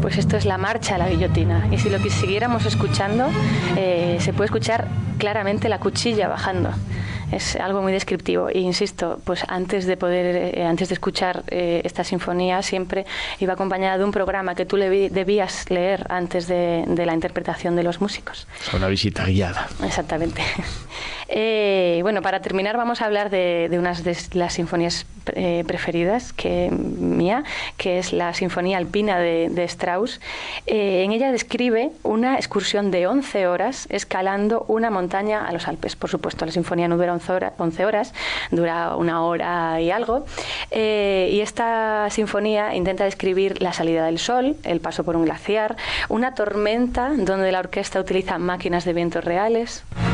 Pues esto es la marcha a la guillotina. Y si lo que siguiéramos escuchando, se puede escuchar claramente la cuchilla bajando. Es algo muy descriptivo. E insisto, pues antes de escuchar esta sinfonía, siempre iba acompañada de un programa que tú debías leer antes de la interpretación de los músicos. Una visita guiada. Exactamente. Bueno, para terminar vamos a hablar de una de las sinfonías preferidas mía, que es la Sinfonía Alpina de Strauss. En ella describe una excursión de 11 horas escalando una montaña a los Alpes. Por supuesto, la sinfonía no dura 11 horas, dura 1 hora y algo. Y esta sinfonía intenta describir la salida del sol, el paso por un glaciar, una tormenta donde la orquesta utiliza máquinas de vientos reales.